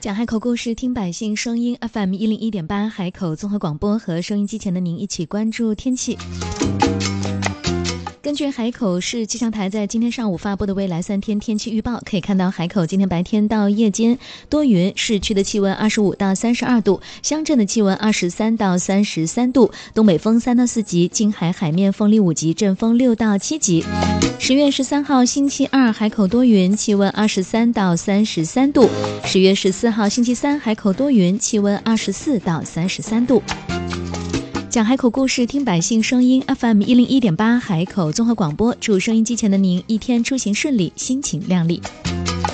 讲海口故事，听百姓声音 FM 101.8海口综合广播，和收音机前的您一起关注天气。根据海口市气象台在今天上午发布的未来3天天气预报，可以看到海口今天白天到夜间多云，市区的气温25到32度，乡镇的气温23到33度，东北风3到4级，近海海面风力5级，阵风6到7级。10月13号星期二，海口多云，气温23到33度。10月14号星期三，海口多云，气温24到33度。讲海口故事，听百姓声音 FM 101.8海口综合广播，祝收音机前的您一天出行顺利，心情亮丽。